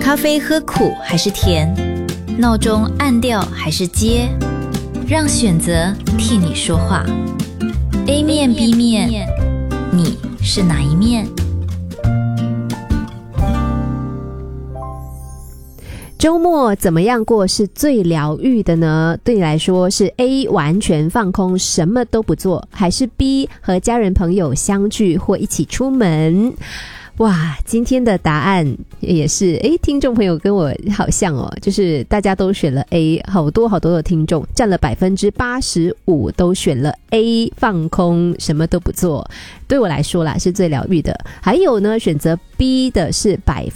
咖啡喝苦还是甜？闹钟按掉还是接？让选择替你说话。A 面 B 面，你是哪一面？ 周末怎么样过是最疗愈的呢？对你来说是 A 完全放空什么都不做，还是 B 和家人朋友相聚或一起出门？哇，今天的答案也是听众朋友跟我好像哦，就是大家都选了 A， 好多的听众占了 85% 都选了 A， 放空什么都不做，对我来说啦是最疗愈的。还有呢，选择 B 的是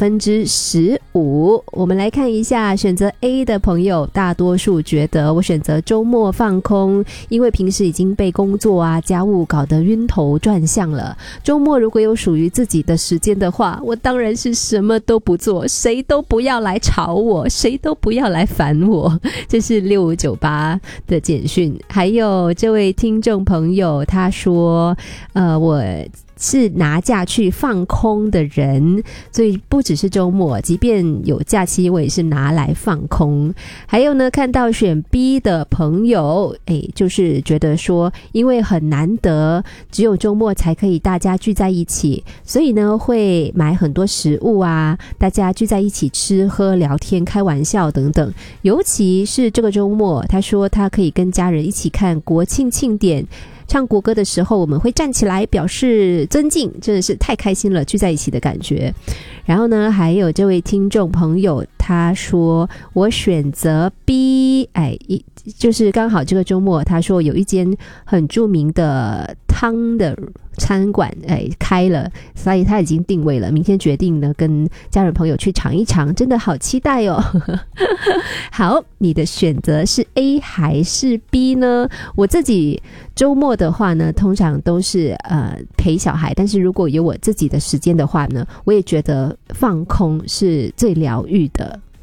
15%。我们来看一下选择 A 的朋友，大多数觉得我选择周末放空，因为平时已经被工作啊家务搞得晕头转向了，周末如果有属于自己的时间的话，我当然是什么都不做，谁都不要来吵我，谁都不要来烦我。这是6598的简讯。还有这位听众朋友他说我是拿假去放空的人，所以不只是周末，即便有假期我也是拿来放空。还有呢，看到选 B 的朋友就是觉得说因为很难得只有周末才可以大家聚在一起，所以呢会买很多食物啊，大家聚在一起吃喝聊天开玩笑等等。尤其是这个周末，他说他可以跟家人一起看国庆庆典，唱国歌的时候我们会站起来表示尊敬，真的是太开心了，聚在一起的感觉。然后呢，还有这位听众朋友他说我选择 B， 就是刚好这个周末他说有一间很著名的汤的餐馆开了，所以他已经定位了，明天决定呢跟家人朋友去尝一尝，真的好期待哦。好，你的选择是 A 还是 B 呢？我自己周末的话呢通常都是陪小孩，但是如果有我自己的时间的话呢，我也觉得放空是最疗愈的。